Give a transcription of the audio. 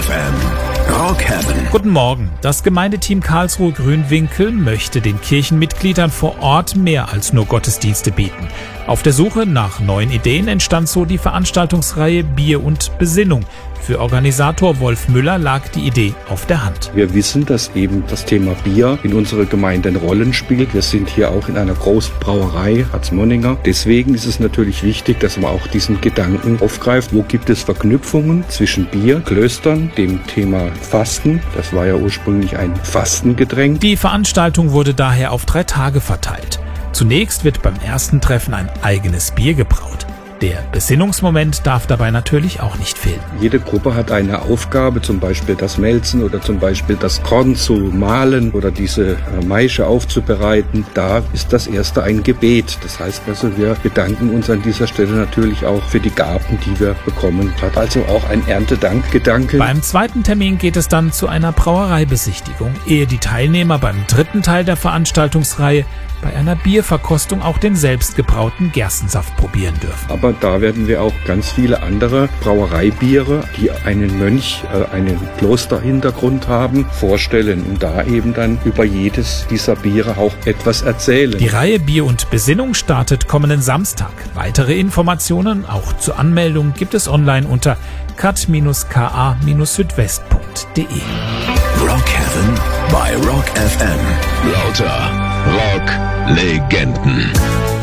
FM. Rock Heaven. Guten Morgen. Das Gemeindeteam Karlsruhe-Grünwinkel möchte den Kirchenmitgliedern vor Ort mehr als nur Gottesdienste bieten. Auf der Suche nach neuen Ideen entstand so die Veranstaltungsreihe Bier und Besinnung. Für Organisator Wolf Müller lag die Idee auf der Hand. Wir wissen, dass eben das Thema Bier in unserer Gemeinde eine Rolle spielt. Wir sind hier auch in einer großen Brauerei, Harzmonninger. Deswegen ist es natürlich wichtig, dass man auch diesen Gedanken aufgreift. Wo gibt es Verknüpfungen zwischen Bier, Klöstern, dem Thema Fasten? Das war ja ursprünglich ein Fastengetränk. Die Veranstaltung wurde daher auf 3 Tage verteilt. Zunächst wird beim ersten Treffen ein eigenes Bier gebraut. Der Besinnungsmoment darf dabei natürlich auch nicht fehlen. Jede Gruppe hat eine Aufgabe, zum Beispiel das Melzen oder zum Beispiel das Korn zu mahlen oder diese Maische aufzubereiten. Da ist das erste ein Gebet. Das heißt also, wir bedanken uns an dieser Stelle natürlich auch für die Gaben, die wir bekommen. Hat also auch ein Erntedankgedanke. Beim zweiten Termin geht es dann zu einer Brauereibesichtigung, ehe die Teilnehmer beim dritten Teil der Veranstaltungsreihe bei einer Bierverkostung auch den selbstgebrauten Gerstensaft probieren dürfen. Aber da werden wir auch ganz viele andere Brauereibiere, die einen Mönch, einen Klosterhintergrund haben, vorstellen und da eben dann über jedes dieser Biere auch etwas erzählen. Die Reihe Bier und Besinnung startet kommenden Samstag. Weitere Informationen, auch zur Anmeldung, gibt es online unter kat-ka-südwest.de. Rock Heaven bei Rock FM. Lauter Rock-Legenden.